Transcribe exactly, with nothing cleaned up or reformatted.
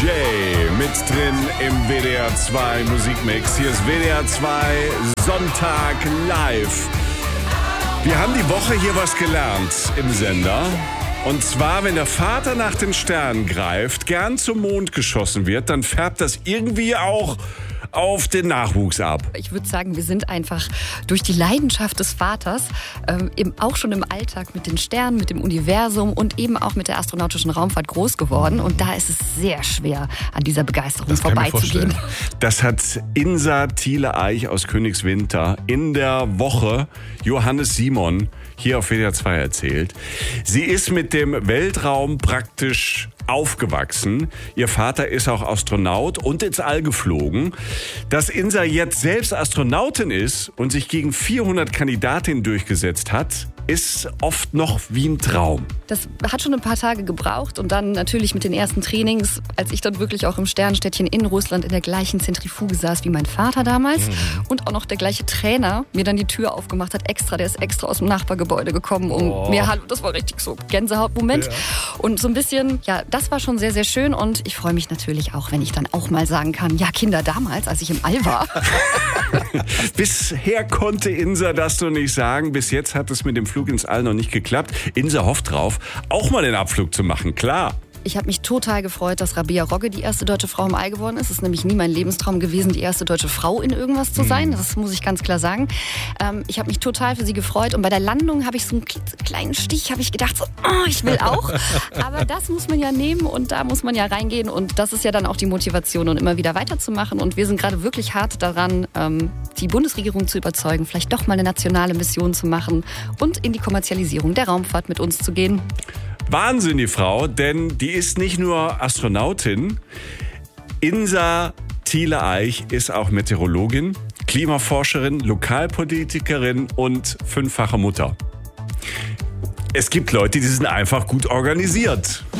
Jay mit drin im W D R zwei Musikmix. Hier ist W D R zwei Sonntag live. Wir haben die Woche hier was gelernt im Sender. Und zwar, wenn der Vater nach den Sternen greift, gern zum Mond geschossen wird, dann färbt das irgendwie auch auf den Nachwuchs ab. Ich würde sagen, wir sind einfach durch die Leidenschaft des Vaters ähm, eben auch schon im Alltag mit den Sternen, mit dem Universum und eben auch mit der astronautischen Raumfahrt groß geworden. Und da ist es sehr schwer, an dieser Begeisterung das vorbeizugehen. Das hat Insa Thiele-Eich aus Königswinter in der Woche Johannes Simon hier auf W D R zwei erzählt. Sie ist mit dem Weltraum praktisch aufgewachsen. Ihr Vater ist auch Astronaut und ins All geflogen. Dass Insa jetzt selbst Astronautin ist und sich gegen vierhundert Kandidatinnen durchgesetzt hat, ist oft noch wie ein Traum. Das hat schon ein paar Tage gebraucht und dann natürlich mit den ersten Trainings, als ich dann wirklich auch im Sternenstädtchen in Russland in der gleichen Zentrifuge saß wie mein Vater damals mhm. und auch noch der gleiche Trainer mir dann die Tür aufgemacht hat, extra, der ist extra aus dem Nachbargebäude gekommen, um oh. mir, hallo, das war richtig so Gänsehautmoment. Ja. Und so ein bisschen, ja, das war schon sehr, sehr schön und ich freue mich natürlich auch, wenn ich dann auch mal sagen kann, ja, Kinder, damals, als ich im All war. Bisher konnte Insa das noch nicht sagen, bis jetzt hat es mit dem Flug ins All noch nicht geklappt. Insa hofft drauf, auch mal den Abflug zu machen, klar. Ich habe mich total gefreut, dass Rabea Rogge die erste deutsche Frau im All geworden ist. Es ist nämlich nie mein Lebenstraum gewesen, die erste deutsche Frau in irgendwas zu sein. Das muss ich ganz klar sagen. Ähm, ich habe mich total für sie gefreut. Und bei der Landung habe ich so einen kleinen Stich, habe ich gedacht, so, oh, ich will auch. Aber das muss man ja nehmen und da muss man ja reingehen. Und das ist ja dann auch die Motivation, und immer wieder weiterzumachen. Und wir sind gerade wirklich hart daran, ähm, die Bundesregierung zu überzeugen, vielleicht doch mal eine nationale Mission zu machen und in die Kommerzialisierung der Raumfahrt mit uns zu gehen. Wahnsinn, die Frau, denn die ist nicht nur Astronautin. Insa Thiele-Eich ist auch Meteorologin, Klimaforscherin, Lokalpolitikerin und fünffache Mutter. Es gibt Leute, die sind einfach gut organisiert.